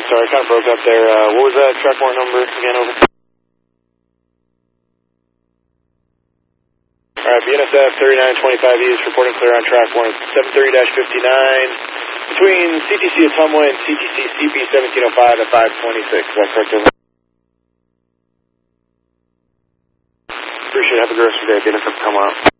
sorry, kind of broke up there. What was that track warrant number again, over? Alright, BNSF 3925E is reporting clear on track warrant 73-59 between CTC Ottumwa and CTC CP 1705 at 526. Is that correct, over? Appreciate it. Have a good rest of your day. BNSF Ottumwa out.